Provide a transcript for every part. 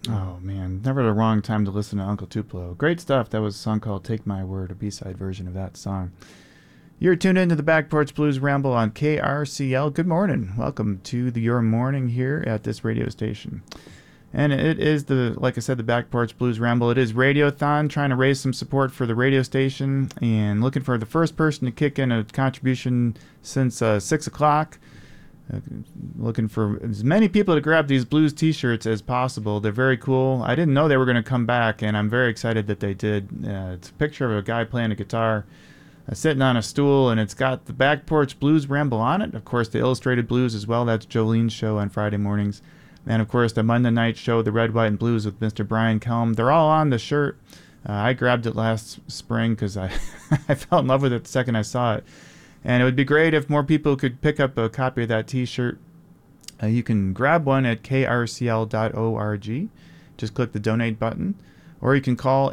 Oh man, never the wrong time to listen to Uncle Tupelo. Great stuff. That was a song called "Take My Word," a B-side version of that song. You're tuned into the Back Porch Blues Ramble on KRCL. Good morning. Welcome to your morning here at this radio station. And it is like I said, the Back Porch Blues Ramble. It is Radiothon, trying to raise some support for the radio station and looking for the first person to kick in a contribution since 6 o'clock. Looking for as many people to grab these blues t-shirts as possible. They're very cool. I didn't know they were going to come back, and I'm very excited that they did. It's a picture of a guy playing a guitar sitting on a stool, and it's got the Back Porch Blues Ramble on it. Of course, the Illustrated Blues as well. That's Jolene's show on Friday mornings. And, of course, the Monday night show, the Red, White, and Blues with Mr. Brian Kelm. They're all on the shirt. I grabbed it last spring because I fell in love with it the second I saw it. And it would be great if more people could pick up a copy of that t-shirt. You can grab one at krcl.org. Just click the donate button. Or you can call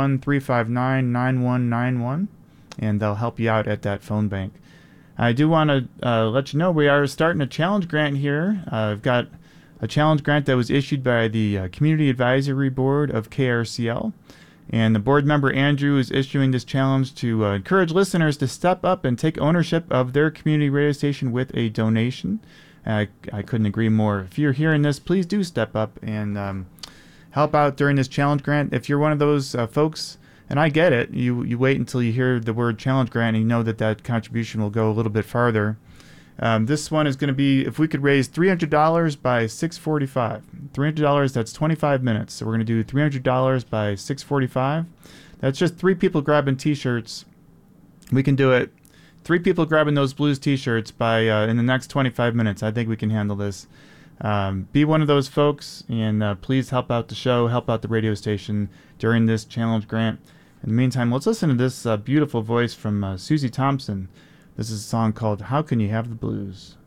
801-359-9191, and they'll help you out at that phone bank. I do want to let you know we are starting a challenge grant here. I've got a challenge grant that was issued by the Community Advisory Board of KRCL. And the board member, Andrew, is issuing this challenge to encourage listeners to step up and take ownership of their community radio station with a donation. I couldn't agree more. If you're hearing this, please do step up and help out during this challenge grant. If you're one of those folks, and I get it, you wait until you hear the word challenge grant and you know that contribution will go a little bit farther. This one is going to be, if we could raise $300 by 6:45. $300, that's 25 minutes. So we're going to do $300 by 6:45. That's just 3 people grabbing t-shirts. We can do it. 3 people grabbing those blues t-shirts by in the next 25 minutes. I think we can handle this. Be one of those folks, and please help out the show, help out the radio station during this challenge grant. In the meantime, let's listen to this beautiful voice from Susie Thompson. This is a song called "How Can You Have the Blues?"